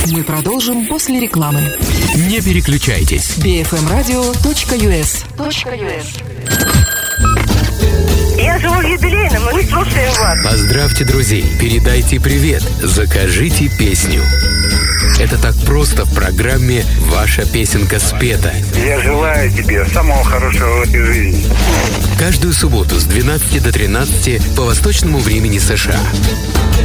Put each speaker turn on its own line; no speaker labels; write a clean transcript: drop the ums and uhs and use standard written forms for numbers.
Мы продолжим после рекламы.
Не переключайтесь.
bfmradio.us.
Я живу в юбилейном, и мы слушаем вас.
Поздравьте друзей, передайте привет, закажите песню. Это так просто в программе «Ваша песенка спета».
Я желаю тебе самого хорошего в этой жизни.
Каждую субботу с 12 до 13 по восточному времени США.